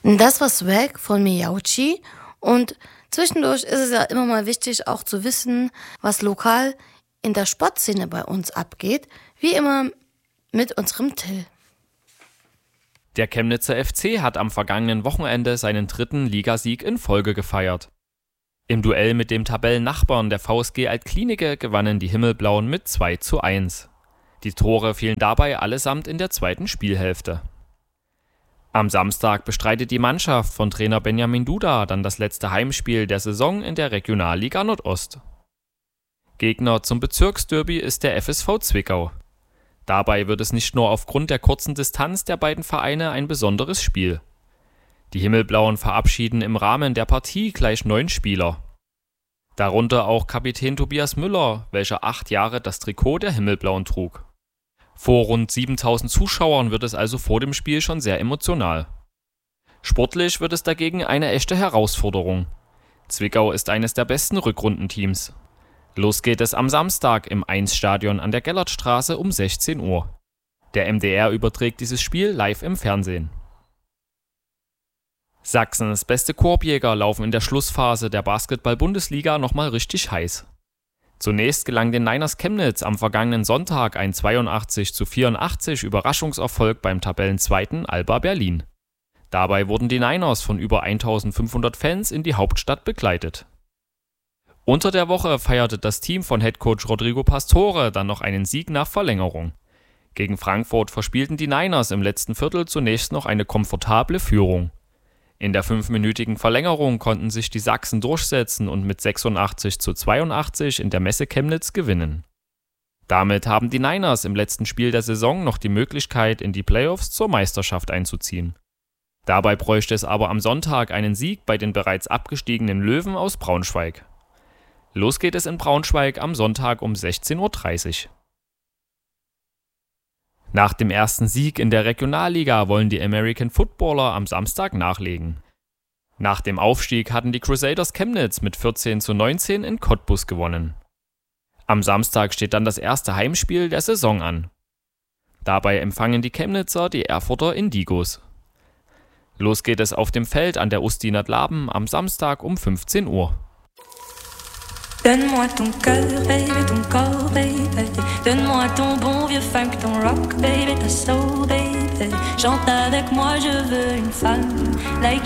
Das war Swag von Miyauchi und zwischendurch ist es ja immer mal wichtig, auch zu wissen, was lokal in der Sportszene bei uns abgeht. Wie immer mit unserem Till. Der Chemnitzer FC hat am vergangenen Wochenende seinen 3. Ligasieg in Folge gefeiert. Im Duell mit dem Tabellennachbarn der VSG Altklinike gewannen die Himmelblauen mit 2:1. Die Tore fielen dabei allesamt in der zweiten Spielhälfte. Am Samstag bestreitet die Mannschaft von Trainer Benjamin Duda dann das letzte Heimspiel der Saison in der Regionalliga Nordost. Gegner zum Bezirksderby ist der FSV Zwickau. Dabei wird es nicht nur aufgrund der kurzen Distanz der beiden Vereine ein besonderes Spiel. Die Himmelblauen verabschieden im Rahmen der Partie gleich 9 Spieler. Darunter auch Kapitän Tobias Müller, welcher 8 Jahre das Trikot der Himmelblauen trug. Vor rund 7.000 Zuschauern wird es also vor dem Spiel schon sehr emotional. Sportlich wird es dagegen eine echte Herausforderung. Zwickau ist eines der besten Rückrundenteams. Los geht es am Samstag im 1-Stadion an der Gellertstraße um 16 Uhr. Der MDR überträgt dieses Spiel live im Fernsehen. Sachsens beste Korbjäger laufen in der Schlussphase der Basketball-Bundesliga nochmal richtig heiß. Zunächst gelang den Niners Chemnitz am vergangenen Sonntag ein 82:84 Überraschungserfolg beim Tabellenzweiten Alba Berlin. Dabei wurden die Niners von über 1.500 Fans in die Hauptstadt begleitet. Unter der Woche feierte das Team von Headcoach Rodrigo Pastore dann noch einen Sieg nach Verlängerung. Gegen Frankfurt verspielten die Niners im letzten Viertel zunächst noch eine komfortable Führung. In der 5-minütigen Verlängerung konnten sich die Sachsen durchsetzen und mit 86:82 in der Messe Chemnitz gewinnen. Damit haben die Niners im letzten Spiel der Saison noch die Möglichkeit, in die Playoffs zur Meisterschaft einzuziehen. Dabei bräuchte es aber am Sonntag einen Sieg bei den bereits abgestiegenen Löwen aus Braunschweig. Los geht es in Braunschweig am Sonntag um 16:30 Uhr. Nach dem ersten Sieg in der Regionalliga wollen die American Footballer am Samstag nachlegen. Nach dem Aufstieg hatten die Crusaders Chemnitz mit 14:19 in Cottbus gewonnen. Am Samstag steht dann das erste Heimspiel der Saison an. Dabei empfangen die Chemnitzer die Erfurter Indigos. Los geht es auf dem Feld an der Ustiner Dlaben am Samstag um 15 Uhr. Donne-moi ton cœur, baby, ton corps, baby. Donne-moi ton bon vieux funk, ton rock, baby, ta soul, baby. Chante avec moi, je veux une femme like